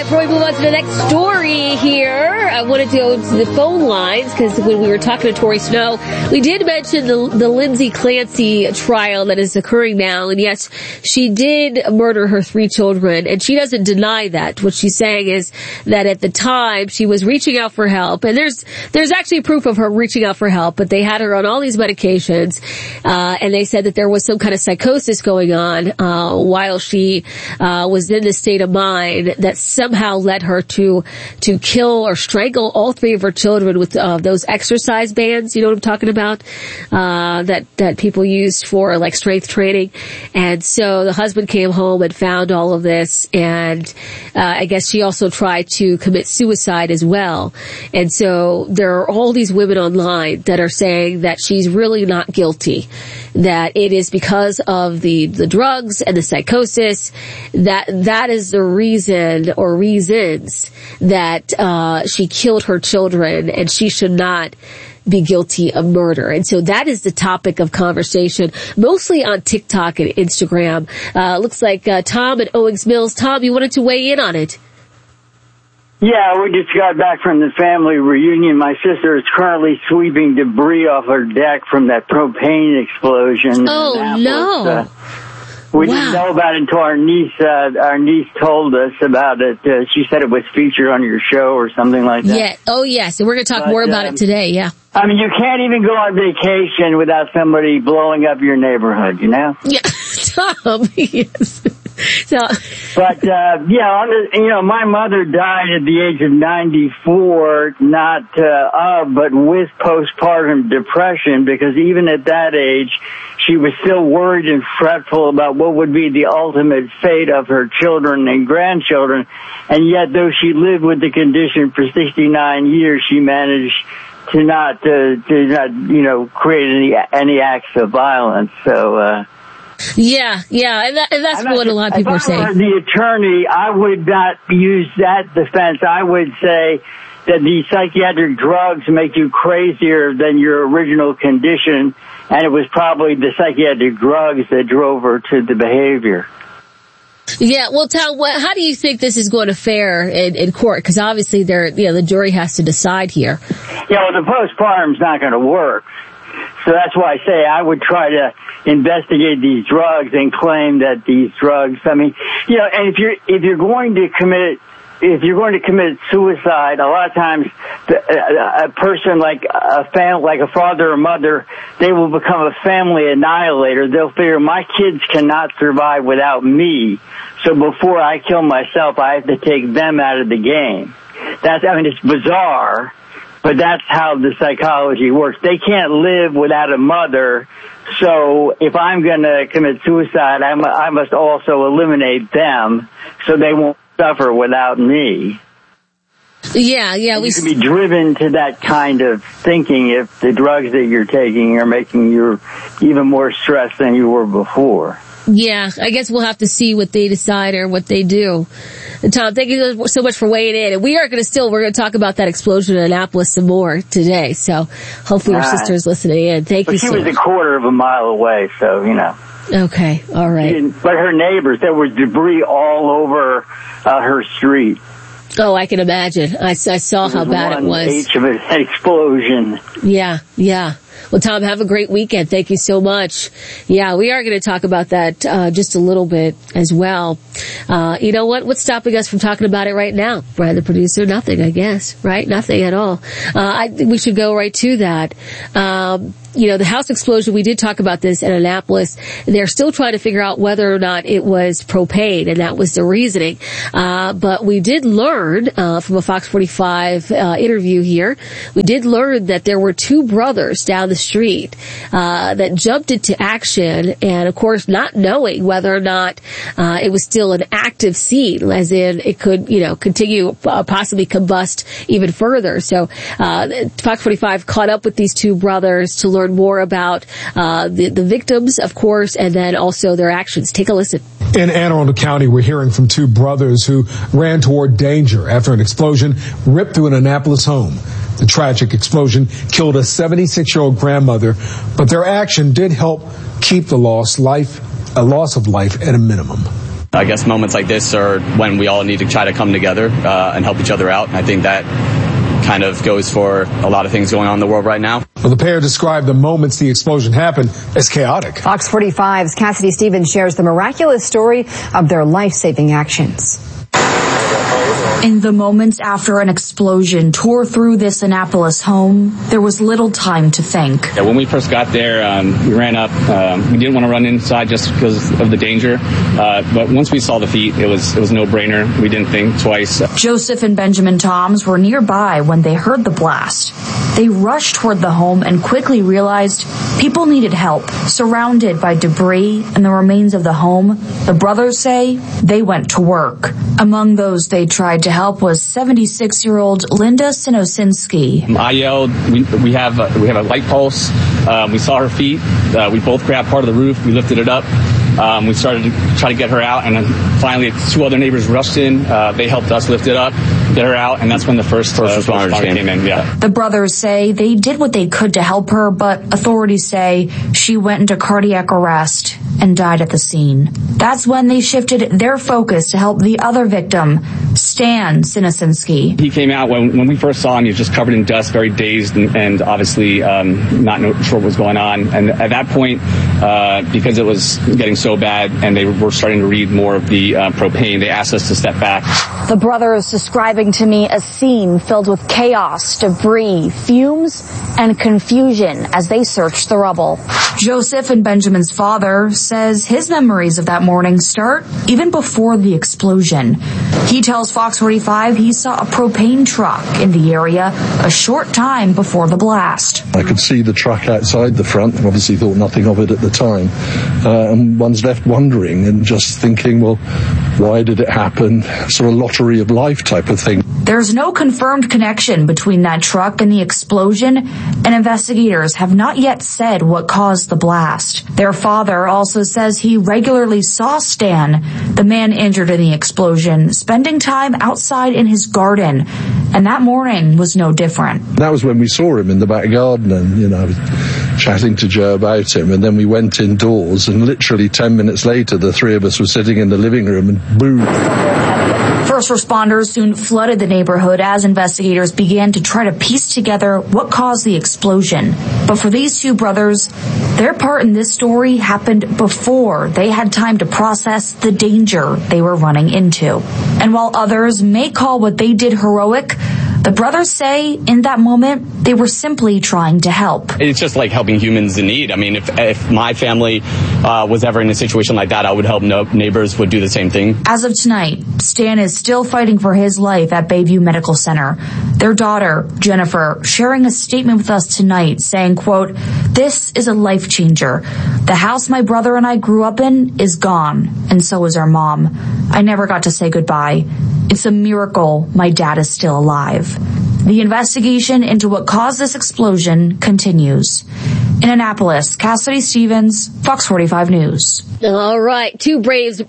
before we move on to the next story here, I wanted to go to the phone lines because when we were talking to Tori Snow, we did mention the Lindsay Clancy trial that is occurring now. And yes, she did murder her 3 children, and she doesn't deny that. What she's saying is that at the time she was reaching out for help, and there's actually proof of her reaching out for help, but they had her on all these medications, and they said that there was some kind of psychosis going on while she was in this state of mind that somehow led her to kill or strangle all 3 of her children with those exercise bands. You know what I'm talking about? That people used for like strength training. And so the husband came home and found all of this, and I guess she also tried to commit suicide as well. And so there are all these women online that are saying that she's really not guilty, that it is because of the drugs and the psychosis that is the reason or reasons that she killed her children, and she should not be guilty of murder. And so that is the topic of conversation, mostly on TikTok and Instagram. Looks like Tom at Owings Mills. Tom, you wanted to weigh in on it. Yeah, we just got back from the family reunion. My sister is currently sweeping debris off her deck from that propane explosion. Oh, no. We didn't know about it until our niece told us about it. She said it was featured on your show or something like that. Yeah. Oh, yes. And we're going to talk more about it today. Yeah. I mean, you can't even go on vacation without somebody blowing up your neighborhood, you know? Yeah. Tom, yes. So, but my mother died at the age of 94, but with postpartum depression, because even at that age, she was still worried and fretful about what would be the ultimate fate of her children and grandchildren. And yet, though she lived with the condition for 69 years, she managed to not create any acts of violence. So, Yeah, and that's what a lot of people are saying. If I were the attorney, I would not use that defense. I would say that the psychiatric drugs make you crazier than your original condition, and it was probably the psychiatric drugs that drove her to the behavior. Yeah, well, Tom, how do you think this is going to fare in court? Because obviously, the jury has to decide here. Yeah, well, the postpartum's not going to work. So that's why I say I would try to investigate these drugs and claim that these drugs, and if you're going to commit suicide, a lot of times a person like a father or mother, they will become a family annihilator. They'll figure my kids cannot survive without me. So before I kill myself, I have to take them out of the game. It's bizarre, but that's how the psychology works. They can't live without a mother. So if I'm going to commit suicide, I must also eliminate them so they won't suffer without me. Yeah. You can be driven to that kind of thinking if the drugs that you're taking are making you even more stressed than you were before. Yeah, I guess we'll have to see what they decide or what they do. And Tom, thank you so much for weighing in. And we're going to talk about that explosion in Annapolis some more today. So hopefully your sister's listening in. Thank you so much. She was a quarter of a mile away, so, Okay, all right. But her neighbors, there was debris all over her street. Oh, I can imagine. I saw how bad it was. Each of an explosion. Yeah. Well, Tom, have a great weekend. Thank you so much. Yeah, we are going to talk about that just a little bit as well. You know what? What's stopping us from talking about it right now? Brian, the producer? Nothing, I guess. Right? Nothing at all. We should go right to that. The house explosion, we did talk about this in Annapolis. They're still trying to figure out whether or not it was propane, and that was the reasoning. But we did learn, from a Fox 45 interview here, we did learn that there were 2 brothers down the street that jumped into action, and of course not knowing whether or not it was still an active scene, as in it could, continue, possibly combust even further. So Fox 45 caught up with these 2 brothers to learn more about the victims, of course, and then also their actions. Take a listen. In Anne Arundel County, we're hearing from 2 brothers who ran toward danger after an explosion ripped through an Annapolis home. The tragic explosion killed a 76-year-old grandmother, but their action did help keep a loss of life at a minimum. I guess moments like this are when we all need to try to come together and help each other out. And I think that kind of goes for a lot of things going on in the world right now. Well, the pair described the moments the explosion happened as chaotic. Fox 45's Cassidy Stevens shares the miraculous story of their life-saving actions. In the moments after an explosion tore through this Annapolis home, there was little time to think. Yeah, when we first got there, we ran up. We didn't want to run inside just because of the danger. But once we saw the feet, it was no-brainer. We didn't think twice. Joseph and Benjamin Toms were nearby when they heard the blast. They rushed toward the home and quickly realized people needed help. Surrounded by debris and the remains of the home, the brothers say they went to work. Among those they tried to help was 76-year-old Linda Sinosinski. I yelled, we have a light pulse. We saw her feet. We both grabbed part of the roof. We lifted it up. We started to try to get her out, and then finally 2 other neighbors rushed in. They helped us lift it up, get her out, and that's when the first responders came in. Yeah. The brothers say they did what they could to help her, but authorities say she went into cardiac arrest and died at the scene. That's when they shifted their focus to help the other victim, Stan Sinosinski. He came out when we first saw him. He was just covered in dust, very dazed, and obviously not sure what was going on. And at that point, because it was getting so bad and they were starting to read more of the propane, they asked us to step back. The brothers describing to me a scene filled with chaos, debris, fumes, and confusion as they searched the rubble. Joseph and Benjamin's father says his memories of that morning start even before the explosion. He tells Fox 45 he saw a propane truck in the area a short time before the blast. I could see the truck outside the front, obviously thought nothing of it at the time. And one's left wondering and just thinking, well, why did it happen? Sort of lottery of life type of thing. There's no confirmed connection between that truck and the explosion, and investigators have not yet said what caused the blast. Their father also says he regularly saw Stan, the man injured in the explosion, spending time outside in his garden, and that morning was no different. That was when we saw him in the back garden and, I was chatting to Joe about him, and then we went indoors, and literally 10 minutes later, the 3 of us were sitting in the living room and boom. First responders soon flooded the neighborhood as investigators began to try to piece together what caused the explosion. But for these 2 brothers, their part in this story happened before they had time to process the danger they were running into. And while others may call what they did heroic, the brothers say in that moment, they were simply trying to help. It's just like helping humans in need. I mean, if my family was ever in a situation like that, I would help neighbors would do the same thing. As of tonight, Stan is still fighting for his life at Bayview Medical Center. Their daughter, Jennifer, sharing a statement with us tonight saying, quote, "This is a life changer. The house my brother and I grew up in is gone, and so is our mom. I never got to say goodbye. It's a miracle my dad is still alive." The investigation into what caused this explosion continues. In Annapolis, Cassidy Stevens, Fox 45 News. All right, two brave,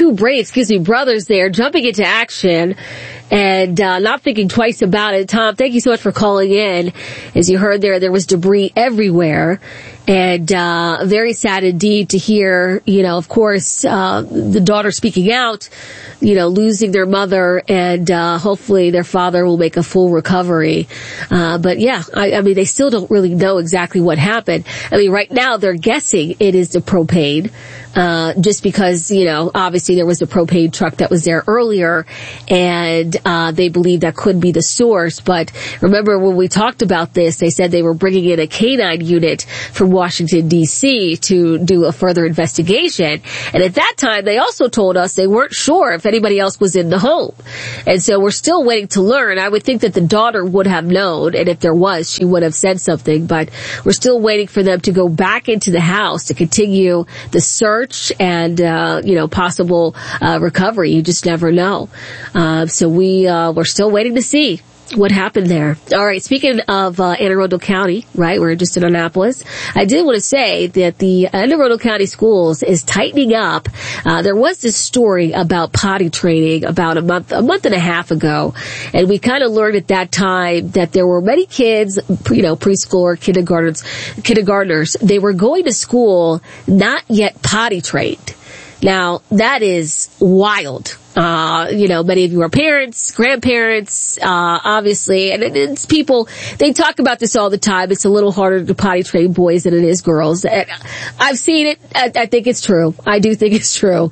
brothers there jumping into action and not thinking twice about it. Tom, thank you so much for calling in. As you heard there was debris everywhere. And very sad indeed to hear, of course, the daughter speaking out, losing their mother, and hopefully their father will make a full recovery. But yeah, I mean, they still don't really know exactly what happened. I mean, right now they're guessing it is the propane, just because, obviously there was a propane truck that was there earlier, and they believe that could be the source. But remember when we talked about this, they said they were bringing in a canine unit from Washington, D.C. to do a further investigation. And at that time, they also told us they weren't sure if anybody else was in the home. And so we're still waiting to learn. I would think that the daughter would have known, and if there was, she would have said something. But we're still waiting for them to go back into the house to continue the search and, possible recovery. You just never know. So we're still waiting to see what happened there. All right, speaking of Anne Arundel County, right, we're just in Annapolis, I did want to say that the Anne Arundel County Schools is tightening up. There was this story about potty training about a month and a half ago, and we kind of learned at that time that there were many kids, preschool kindergartners, they were going to school not yet potty trained. Now, that is wild. Many of you are parents, grandparents, obviously, and it's people, they talk about this all the time. It's a little harder to potty train boys than it is girls. I've seen it. I think it's true. I do think it's true.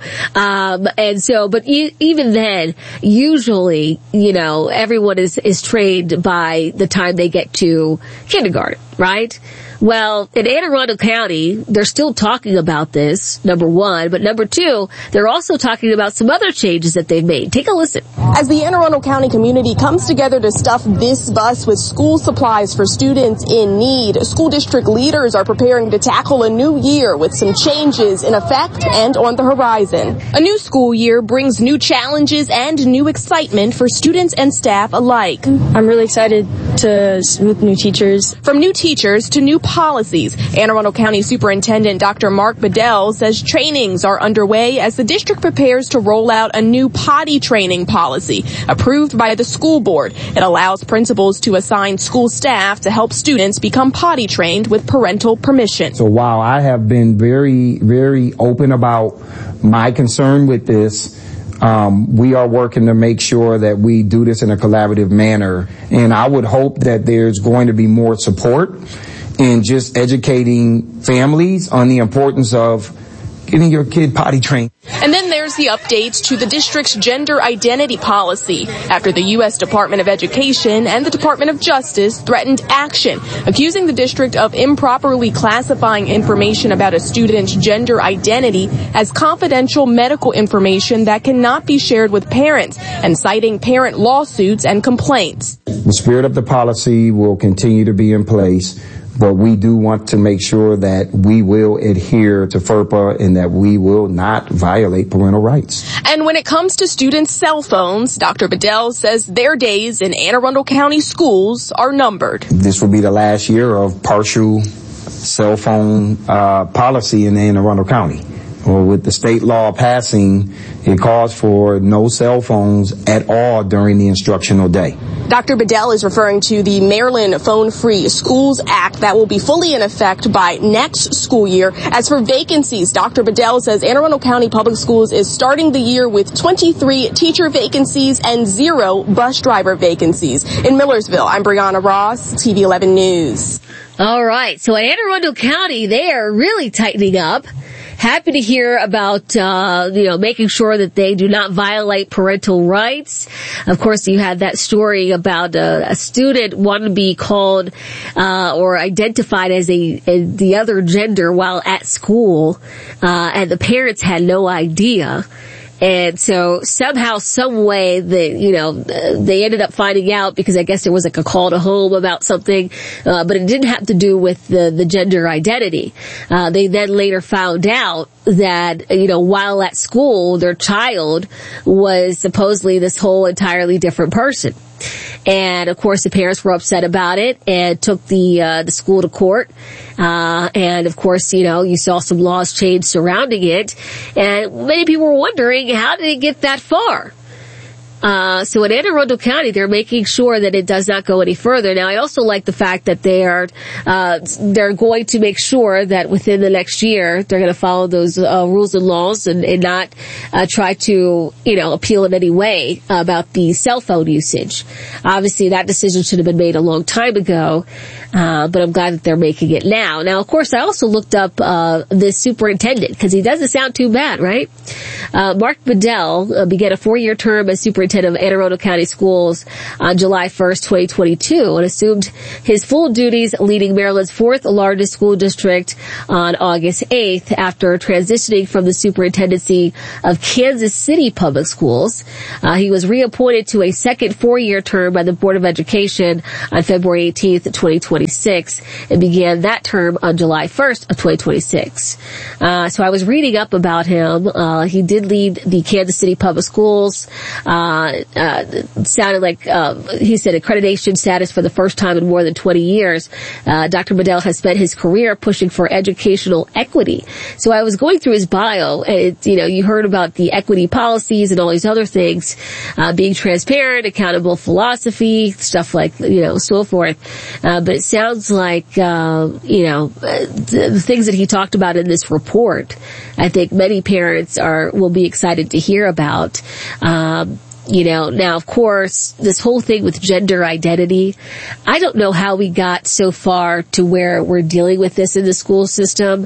But even then, usually, everyone is trained by the time they get to kindergarten, right? Well, in Anne Arundel County, they're still talking about this, number one. But number two, they're also talking about some other changes that they've made. Take a listen. As the Anne Arundel County community comes together to stuff this bus with school supplies for students in need, school district leaders are preparing to tackle a new year with some changes in effect and on the horizon. A new school year brings new challenges and new excitement for students and staff alike. I'm really excited with new teachers. From new teachers to new policies, Anne Arundel County Superintendent Dr. Mark Bedell says trainings are underway as the district prepares to roll out a new potty training policy approved by the school board. It allows principals to assign school staff to help students become potty trained with parental permission. So while I have been very, very open about my concern with this, we are working to make sure that we do this in a collaborative manner. And I would hope that there's going to be more support in just educating families on the importance of getting your kid potty trained. And then there's the updates to the district's gender identity policy after the U.S. Department of Education and the Department of Justice threatened action, accusing the district of improperly classifying information about a student's gender identity as confidential medical information that cannot be shared with parents, and citing parent lawsuits and complaints. The spirit of the policy will continue to be in place, but we do want to make sure that we will adhere to FERPA and that we will not violate parental rights. And when it comes to students' cell phones, Dr. Bedell says their days in Anne Arundel County schools are numbered. This will be the last year of partial cell phone policy in Anne Arundel County. Well, with the state law passing, it calls for no cell phones at all during the instructional day. Dr. Bedell is referring to the Maryland Phone-Free Schools Act that will be fully in effect by next school year. As for vacancies, Dr. Bedell says Anne Arundel County Public Schools is starting the year with 23 teacher vacancies and 0 bus driver vacancies. In Millersville, I'm Brianna Ross, TV 11 News. All right. So in Anne Arundel County, they are really tightening up. Happy to hear about, making sure that they do not violate parental rights. Of course, you had that story about a student wanting to be called or identified as the other gender while at school, and the parents had no idea. And so somehow, some way, they ended up finding out because I guess there was like a call to home about something, but it didn't have to do with the gender identity. They then later found out that, while at school, their child was supposedly this whole entirely different person. And of course the parents were upset about it and took the school to court. And of course, you saw some laws change surrounding it. And many people were wondering, how did it get that far? So in Anne Arundel County, they're making sure that it does not go any further. Now, I also like the fact that they're going to make sure that within the next year, they're going to follow those, rules and laws and not, try to, appeal in any way about the cell phone usage. Obviously, that decision should have been made a long time ago. But I'm glad that they're making it now. Now, of course, I also looked up, this superintendent because he doesn't sound too bad, right? Mark Bedell began a 4-year term as superintendent of Anne Arundel County Schools on July 1st, 2022, and assumed his full duties leading Maryland's 4th largest school district on August 8th after transitioning from the superintendency of Kansas City Public Schools. He was reappointed to a second 4-year term by the Board of Education on February 18th, 2026, and began that term on July 1st of 2026. So I was reading up about him. He did lead the Kansas City Public Schools, sounded like he said accreditation status for the first time in more than 20 years. Dr. Medell has spent his career pushing for educational equity. So I was going through his bio, and you heard about the equity policies and all these other things, being transparent, accountable philosophy, stuff like so forth. But it sounds like the things that he talked about in this report, I think many parents will be excited to hear about. Now, of course, this whole thing with gender identity, I don't know how we got so far to where we're dealing with this in the school system.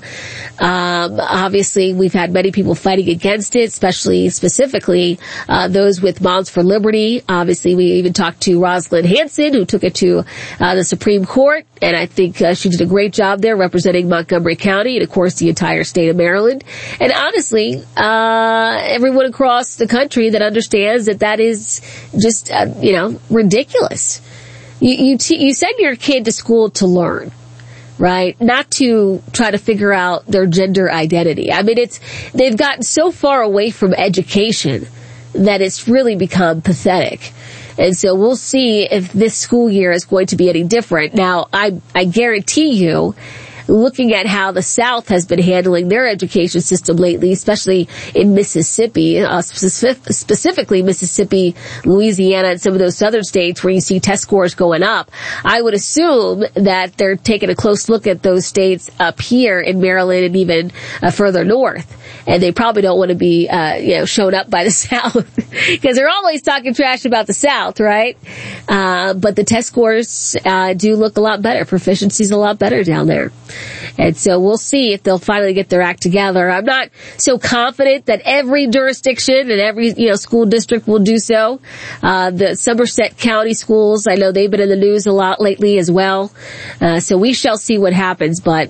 Obviously, we've had many people fighting against it, specifically, those with Moms for Liberty. Obviously, we even talked to Rosalind Hanson, who took it to the Supreme Court, and I think she did a great job there representing Montgomery County and, of course, the entire state of Maryland. And honestly, everyone across the country that understands that is just, ridiculous. You send your kid to school to learn, right? Not to try to figure out their gender identity. I mean, they've gotten so far away from education that it's really become pathetic. And so we'll see if this school year is going to be any different. Now, I guarantee you, looking at how the South has been handling their education system lately, especially in Mississippi, specifically Mississippi, Louisiana, and some of those southern states where you see test scores going up, I would assume that they're taking a close look at those states up here in Maryland and even further north. And they probably don't want to be, shown up by the South because they're always talking trash about the South, right? But the test scores do look a lot better. Proficiency's a lot better down there. And so we'll see if they'll finally get their act together. I'm not so confident that every jurisdiction and every, school district will do so. The Somerset County schools, I know they've been in the news a lot lately as well. So we shall see what happens. But,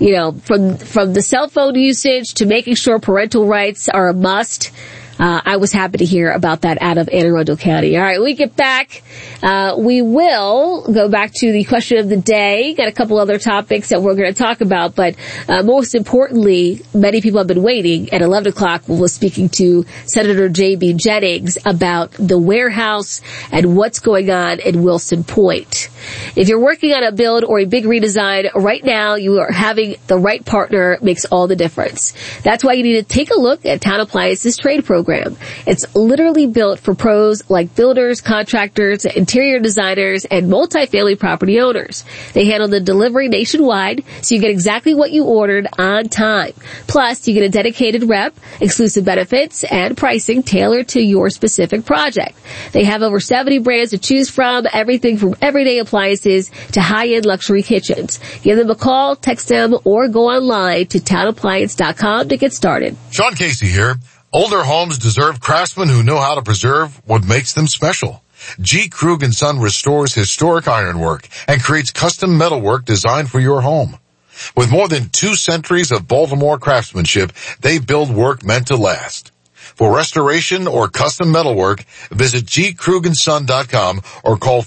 from the cell phone usage to making sure parental rights are a must, I was happy to hear about that out of Anne Arundel County. All right, when we get back, we will go back to the question of the day. Got a couple other topics that we're going to talk about, but most importantly, many people have been waiting. At 11 o'clock, we'll be speaking to Senator J.B. Jennings about the warehouse and what's going on in Wilson Point. If you're working on a build or a big redesign right now, you are having the right partner makes all the difference. That's why you need to take a look at Town Appliance's trade program. It's literally built for pros like builders, contractors, interior designers, and multifamily property owners. They handle the delivery nationwide, so you get exactly what you ordered on time. Plus, you get a dedicated rep, exclusive benefits, and pricing tailored to your specific project. They have over 70 brands to choose from, everything from everyday appliances to high-end luxury kitchens. Give them a call, text them, or go online to townappliance.com to get started. Sean Casey here. Older homes deserve craftsmen who know how to preserve what makes them special. G. Krug & Son restores historic ironwork and creates custom metalwork designed for your home. With more than 2 centuries of Baltimore craftsmanship, they build work meant to last. For restoration or custom metalwork, visit gkrugandson.com or call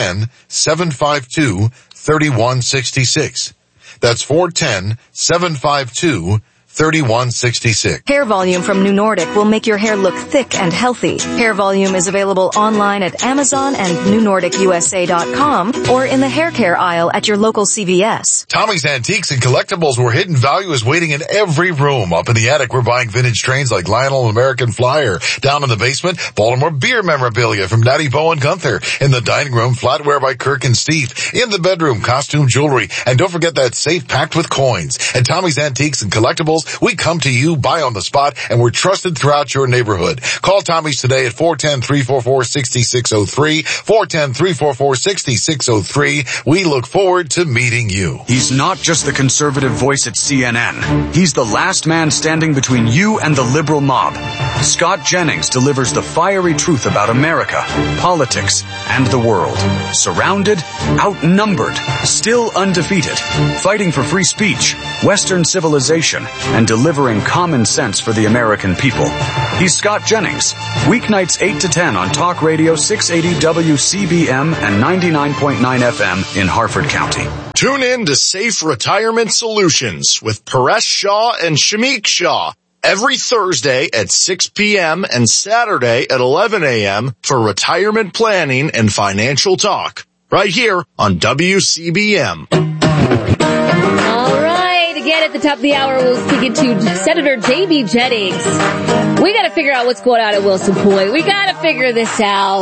410-752-3166. That's 410-752-3166. Hair Volume from New Nordic will make your hair look thick and healthy. Hair Volume is available online at Amazon and NewNordicUSA.com or in the hair care aisle at your local CVS. Tommy's Antiques and Collectibles, where hidden value is waiting in every room. Up in the attic, we're buying vintage trains like Lionel and American Flyer. Down in the basement, Baltimore beer memorabilia from Natty Boh and Gunther. In the dining room, flatware by Kirk and Steve. In the bedroom, costume jewelry. And don't forget that safe packed with coins. At Tommy's Antiques and Collectibles, we come to you, buy on the spot, and we're trusted throughout your neighborhood. Call Tommy's today at 410-344-6603, 410-344-6603. We look forward to meeting you. He's not just the conservative voice at CNN. He's the last man standing between you and the liberal mob. Scott Jennings delivers the fiery truth about America, politics, and the world. Surrounded, outnumbered, still undefeated, fighting for free speech, Western civilization, and delivering common sense for the American people. He's Scott Jennings. Weeknights 8 to 10 on Talk Radio 680 WCBM and 99.9 FM in Harford County. Tune in to Safe Retirement Solutions with Paresh Shah and Shamik Shah. every Thursday at 6 p.m. and Saturday at 11 a.m. for retirement planning and financial talk. Right here on WCBM. All right. Again, at the top of the hour, we'll speak to Senator J.B. Jennings. We got to figure out what's going on at Wilson Point. We got to figure this out.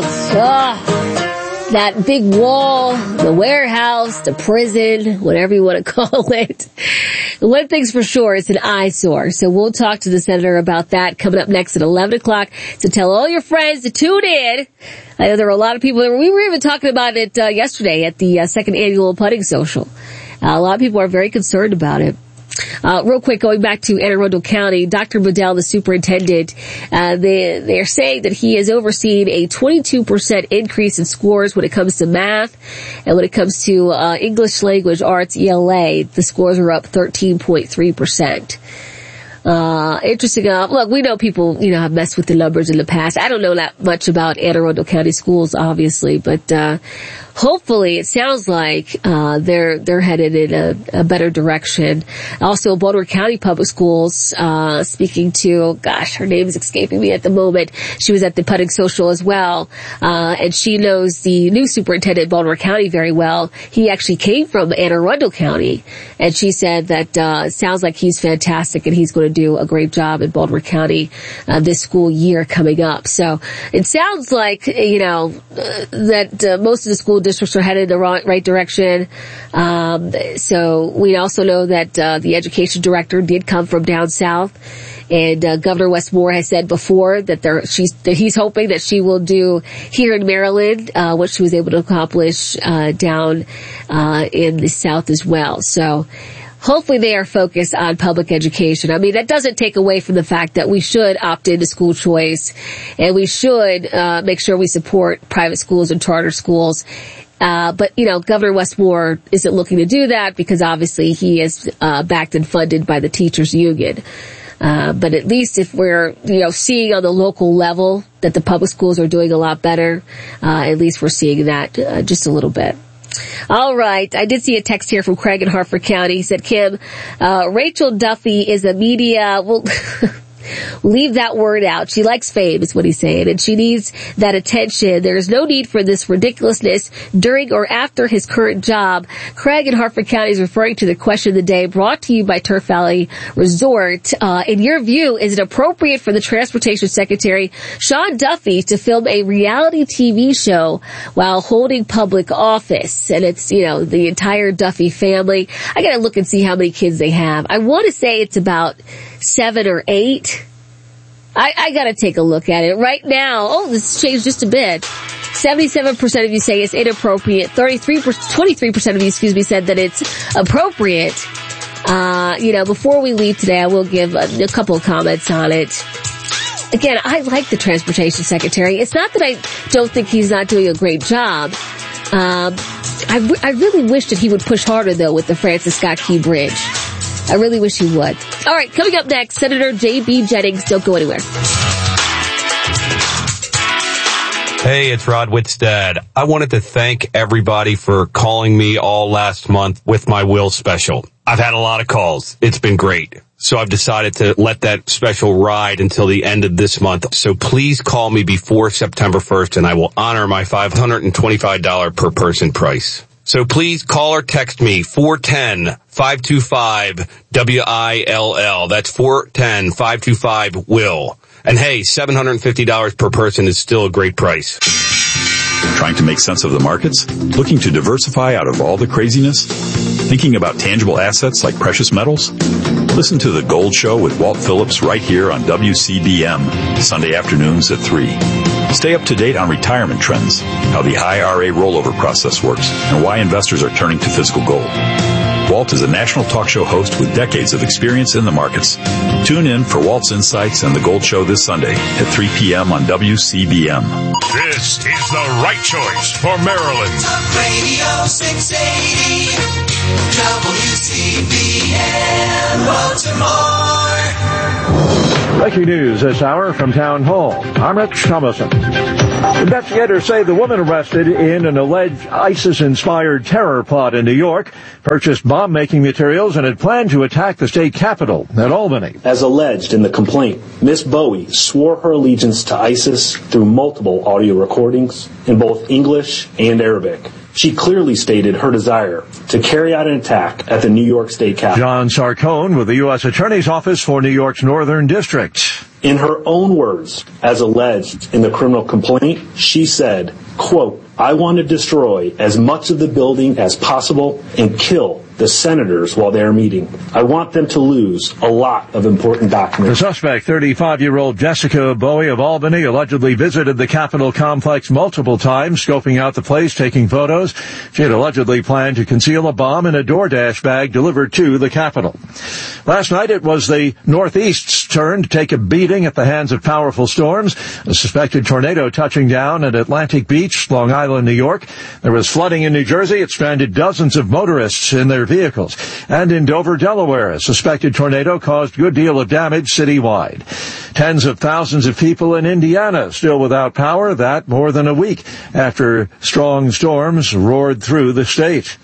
That big wall, the warehouse, the prison, whatever you want to call it. One thing's for sure, it's an eyesore. So we'll talk to the senator about that coming up next at 11 o'clock. So tell all your friends to tune in. I know there were a lot of people there. We were even talking about it yesterday at the second annual putting social. A lot of people are very concerned about it. Real quick, going back to Anne Arundel County, Dr. Bedell, the superintendent, they're saying that he has overseen a 22% increase in scores when it comes to math, and when it comes to English language arts, ELA, the scores are up 13.3%. Interesting. Look, we know people, have messed with the numbers in the past. I don't know that much about Anne Arundel County schools, obviously, but hopefully it sounds like they're headed in a better direction. Also, Baltimore County Public Schools, speaking to, her name is escaping me at the moment. She was at the putting social as well, and she knows the new superintendent in Baltimore County very well. He actually came from Anne Arundel County, and she said that it sounds like he's fantastic and he's going to do a great job in Baltimore County this school year coming up. So it sounds like, that most of the school districts are headed in the right direction. So we also know that the education director did come from down south, and Governor Wes Moore has said before that he's hoping that she will do here in Maryland what she was able to accomplish down in the south as well. So hopefully they are focused on public education. I mean, that doesn't take away from the fact that we should opt into school choice, and we should make sure we support private schools and charter schools. But Governor Wes Moore isn't looking to do that because obviously he is backed and funded by the teachers union. But at least if we're, seeing on the local level that the public schools are doing a lot better, at least we're seeing that just a little bit. All right. I did see a text here from Craig in Harford County. He said, Kim, Rachel Duffy is a media, leave that word out. She likes fame, is what he's saying, and she needs that attention. There is no need for this ridiculousness during or after his current job. Craig in Harford County is referring to the question of the day brought to you by Turf Valley Resort. In your view, is it appropriate for the Transportation Secretary, Sean Duffy, to film a reality TV show while holding public office? And it's, the entire Duffy family. I gotta look and see how many kids they have. I want to say it's about 7 or 8. I gotta take a look at it right now. Oh, this has changed just a bit. 77% of you say it's inappropriate. 23% of you, said that it's appropriate. Before we leave today, I will give a couple of comments on it. Again, I like the Transportation Secretary. It's not that I don't think he's not doing a great job. I really wish that he would push harder, though, with the Francis Scott Key Bridge. I really wish he would. All right, coming up next, Senator J.B. Jennings. Don't go anywhere. Hey, it's Rod Whitstad. I wanted to thank everybody for calling me all last month with my will special. I've had a lot of calls. It's been great. So I've decided to let that special ride until the end of this month. So please call me before September 1st and I will honor my $525 per person price. So please call or text me 410-525-WILL. That's 410-525-WILL. And hey, $750 per person is still a great price. Trying to make sense of the markets? Looking to diversify out of all the craziness? Thinking about tangible assets like precious metals? Listen to The Gold Show with Walt Phillips right here on WCBM, Sunday afternoons at 3. Stay up to date on retirement trends, how the IRA rollover process works, and why investors are turning to physical gold. Walt is a national talk show host with decades of experience in the markets. Tune in for Walt's Insights and The Gold Show this Sunday at 3 p.m. on WCBM. This is the right choice for Maryland. Talk Radio 680, WCBM Baltimore. Breaking news this hour from Town Hall. I'm Rich Thomason. Investigators say the woman arrested in an alleged ISIS-inspired terror plot in New York purchased bomb-making materials and had planned to attack the state capitol at Albany. As alleged in the complaint, Miss Bowie swore her allegiance to ISIS through multiple audio recordings in both English and Arabic. She clearly stated her desire to carry out an attack at the New York State Capitol. John Sarcone with the U.S. Attorney's Office for New York's Northern District. In her own words, as alleged in the criminal complaint, she said, quote, I want to destroy as much of the building as possible and kill the senators while they are meeting. I want them to lose a lot of important documents. The suspect, 35-year-old Jessica Bowie of Albany, allegedly visited the Capitol complex multiple times, scoping out the place, taking photos. She had allegedly planned to conceal a bomb in a DoorDash bag delivered to the Capitol. Last night, it was the Northeast's turn to take a beating at the hands of powerful storms. A suspected tornado touching down at Atlantic Beach, Long Island, New York. There was flooding in New Jersey. It stranded dozens of motorists in their vehicles. And in Dover, Delaware, a suspected tornado caused a good deal of damage citywide. Tens of thousands of people in Indiana still without power, that more than a week after strong storms roared through the state.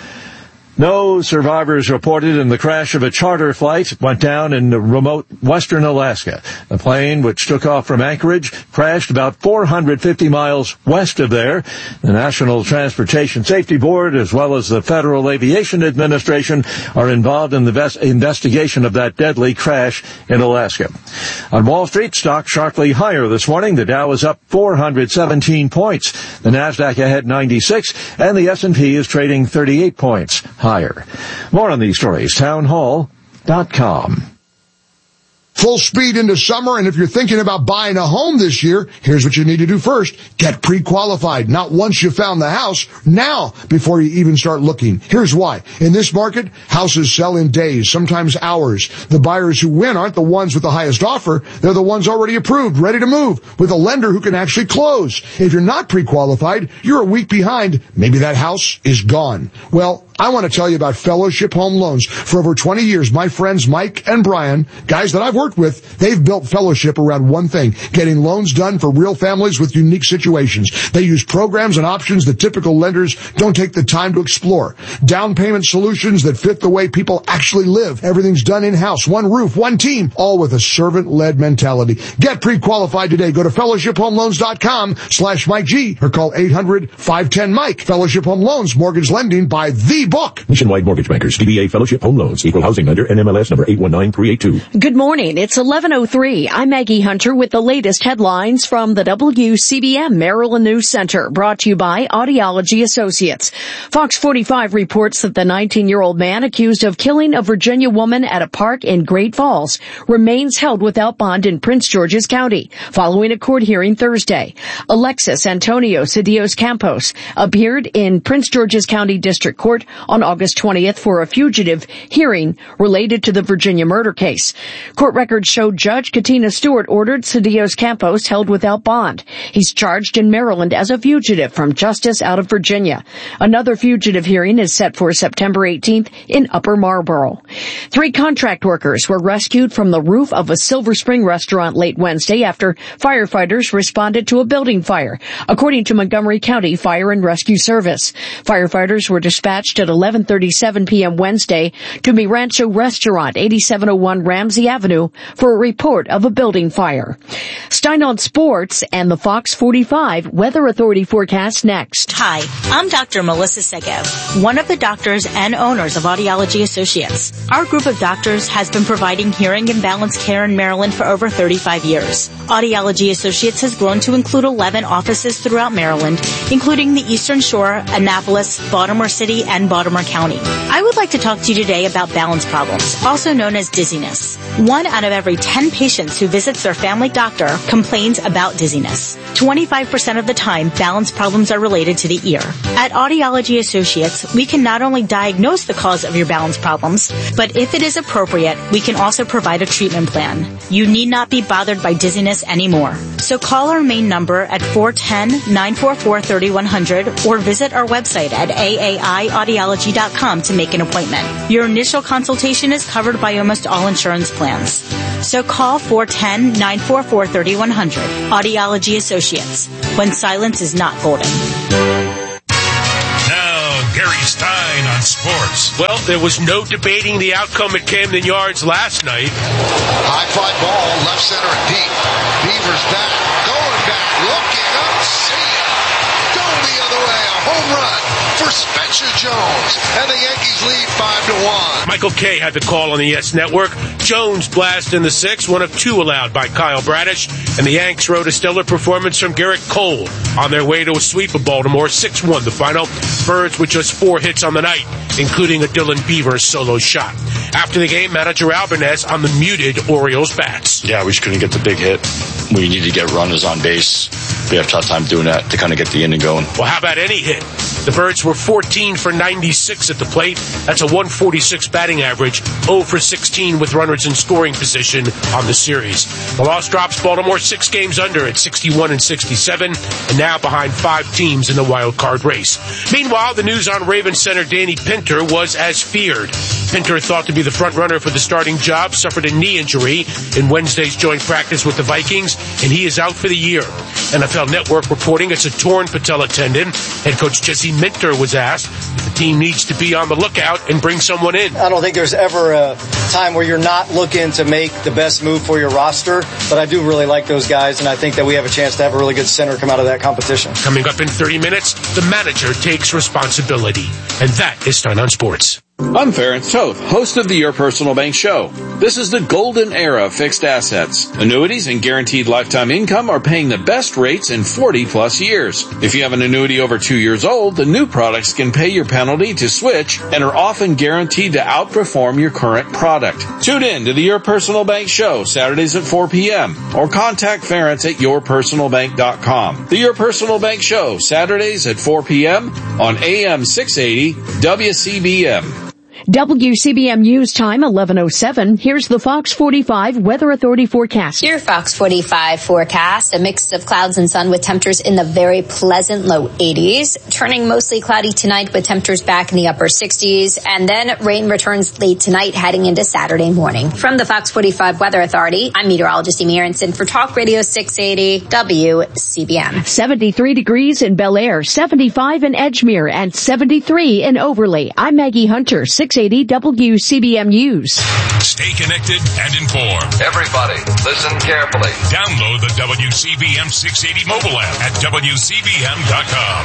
No survivors reported in the crash of a charter flight. It went down in remote western Alaska. The plane, which took off from Anchorage, crashed about 450 miles west of there. The National Transportation Safety Board, as well as the Federal Aviation Administration, are involved in the investigation of that deadly crash in Alaska. On Wall Street, stocks sharply higher this morning. The Dow is up 417 points. The Nasdaq ahead 96, and the S&P is trading 38 points higher. More on these stories, townhall.com. Full speed into summer, and if you're thinking about buying a home this year, here's what you need to do first. Get pre-qualified. Not once you found the house, now before you even start looking. Here's why. In this market, houses sell in days, sometimes hours. The buyers who win aren't the ones with the highest offer. They're the ones already approved, ready to move, with a lender who can actually close. If you're not pre-qualified, you're a week behind. Maybe that house is gone. Well, I want to tell you about Fellowship Home Loans. For over 20 years, my friends Mike and Brian, guys that I've worked with, they've built Fellowship around one thing, getting loans done for real families with unique situations. They use programs and options that typical lenders don't take the time to explore. Down payment solutions that fit the way people actually live. Everything's done in-house, one roof, one team, all with a servant-led mentality. Get pre-qualified today. Go to fellowshiphomeloans.com/Mike G or call 800-510-MIKE. Fellowship Home Loans, mortgage lending by the book. Nationwide Mortgage Bankers, DBA Fellowship Home Loans, Equal Housing Lender, NMLS number 819382. Good morning. It's 11:03. I'm Maggie Hunter with the latest headlines from the WCBM Maryland News Center, brought to you by Audiology Associates. Fox 45 reports that the 19-year-old man accused of killing a Virginia woman at a park in Great Falls remains held without bond in Prince George's County following a court hearing Thursday. Alexis Antonio Cedillos Campos appeared in Prince George's County District Court on August 20th for a fugitive hearing related to the Virginia murder case. Court records show Judge Katina Stewart ordered Cedillos Campos held without bond. He's charged in Maryland as a fugitive from justice out of Virginia. Another fugitive hearing is set for September 18th in Upper Marlboro. 3 contract workers were rescued from the roof of a Silver Spring restaurant late Wednesday after firefighters responded to a building fire, according to Montgomery County Fire and Rescue Service. Firefighters were dispatched at 11:37 p.m. Wednesday to Mi Rancho Restaurant, 8701 Ramsey Avenue, for a report of a building fire. Stein on Sports and the Fox 45 Weather Authority forecast next. Hi, I'm Dr. Melissa Sego, one of the doctors and owners of Audiology Associates. Our group of doctors has been providing hearing and balance care in Maryland for over 35 years. Audiology Associates has grown to include 11 offices throughout Maryland, including the Eastern Shore, Annapolis, Baltimore City, and Baltimore County. I would like to talk to you today about balance problems, also known as dizziness. 1 out of every 10 patients who visits their family doctor complains about dizziness. 25% of the time, balance problems are related to the ear. At Audiology Associates, we can not only diagnose the cause of your balance problems, but if it is appropriate, we can also provide a treatment plan. You need not be bothered by dizziness anymore. So call our main number at 410-944-3100 or visit our website at aaiaudiology.com to make an appointment. Your initial consultation is covered by almost all insurance plans. So call 410-944-3100. Audiology Associates. When silence is not golden. Gary Stein on sports. Well, there was no debating the outcome at Camden Yards last night. High fly ball, left center and deep. Beavers back, going back, looking up, see ya. Going the other way, a home run for Spencer Jones. And the Yankees lead 5-1. Michael Kay had the call on the YES Network. Jones blast in the sixth, one of two allowed by Kyle Bradish. And the Yanks rode a stellar performance from Garrett Cole on their way to a sweep of Baltimore. 6-1 the final. Birds with just 4 hits on the night, including a Dylan Beavers solo shot. After the game, manager Albanese on the muted Orioles bats. Yeah, we just couldn't get the big hit. We need to get runners on base. We have a tough time doing that to kind of get the inning going. Well, how about any hit? The Birds were 14 for 96 at the plate. That's a 146 batting average, 0 for 16 with runners in scoring position on the series. The loss drops Baltimore 6 games under at 61 and 67, and now behind 5 teams in the wild card race. Meanwhile, the news on Ravens center Danny Pinter was as feared. Pinter, thought to be the front runner for the starting job, suffered a knee injury in Wednesday's joint practice with the Vikings, and he is out for the year. NFL Network reporting it's a torn patella tendon. Head coach Jesse Minter was asked if the team needs to be on the lookout and bring someone in. I don't think there's ever a time where you're not looking to make the best move for your roster, but I do really like those guys, and I think that we have a chance to have a really good center come out of that competition. Coming up in 30 minutes, the manager takes responsibility. And that is Stein on Sports. I'm Ference Toth, host of the Your Personal Bank Show. This is the golden era of fixed assets. Annuities and guaranteed lifetime income are paying the best rates in 40-plus years. If you have an annuity over 2 years old, the new products can pay your penalty to switch and are often guaranteed to outperform your current product. Tune in to the Your Personal Bank Show, Saturdays at 4 p.m. or contact Ference at yourpersonalbank.com. The Your Personal Bank Show, Saturdays at 4 p.m. on AM 680 WCBM. WCBM News Time, 11:07. Here's the Fox 45 Weather Authority forecast. Your Fox 45 forecast, a mix of clouds and sun with temperatures in the very pleasant low 80s, turning mostly cloudy tonight with temperatures back in the upper 60s, and then rain returns late tonight heading into Saturday morning. From the Fox 45 Weather Authority, I'm meteorologist Amy Aronson for Talk Radio 680 WCBM. 73 degrees in Bel Air, 75 in Edgemere, and 73 in Overley. I'm Maggie Hunter, 680 WCBM News. Stay connected and informed. Everybody, listen carefully. Download the WCBM 680 mobile app at WCBM.com.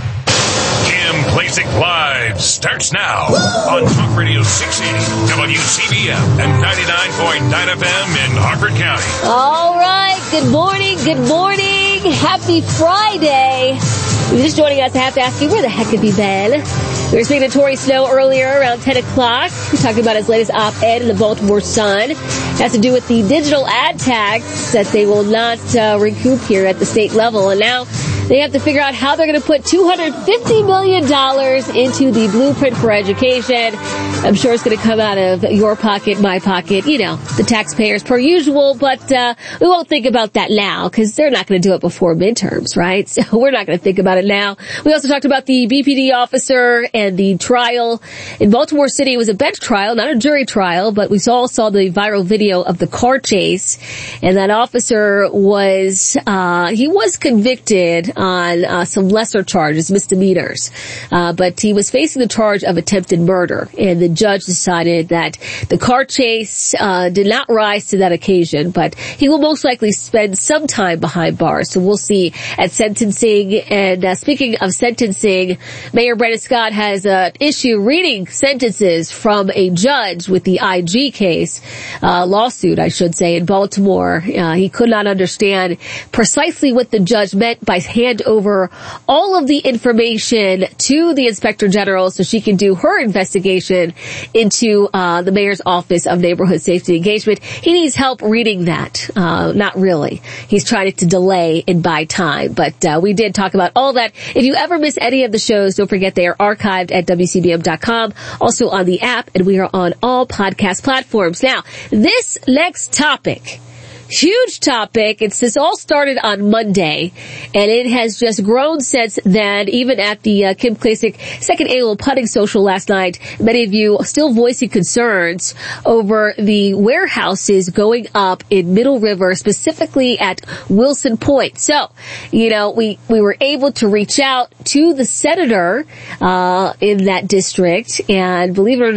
Kim Klacik Live starts now on Talk Radio 680 WCBM and 99.9 FM in Harford County. All right. Good morning. Good morning. Happy Friday. If you're just joining us, I have to ask you, where the heck have you been? We were speaking to Tori Snow earlier around 10 o'clock. We're talking about his latest op-ed in the Baltimore Sun. It has to do with the digital ad tax that they will not recoup here at the state level. And now they have to figure out how they're going to put $250 million into the Blueprint for Education. I'm sure it's going to come out of your pocket, my pocket, you know, the taxpayers per usual. But we won't think about that now because they're not going to do it before midterms, right? So we're not going to think about it now. We also talked about the BPD officer and the trial in Baltimore City. It was a bench trial, not a jury trial, but we all saw the viral video of the car chase. And that officer was convicted on some lesser charges, misdemeanors. But he was facing the charge of attempted murder. And the judge decided that the car chase did not rise to that occasion, but he will most likely spend some time behind bars. So we'll see at sentencing. And speaking of sentencing, Mayor Brandon Scott has an issue reading sentences from a judge with the IG case, lawsuit, I should say, in Baltimore. He could not understand precisely what the judge meant by hand over all of the information to the Inspector General so she can do her investigation into the Mayor's Office of Neighborhood Safety Engagement. He needs help reading that. Not really. He's trying to delay and buy time. But we did talk about all that. If you ever miss any of the shows, don't forget they are archived at WCBM.com, also on the app, and we are on all podcast platforms. Now, this next topic huge topic. This all started on Monday, and it has just grown since then. Even at the Kim Klacik second annual putting social last night, many of you still voicing concerns over the warehouses going up in Middle River, specifically at Wilson Point. So, we were able to reach out to the senator in that district, and believe it or not,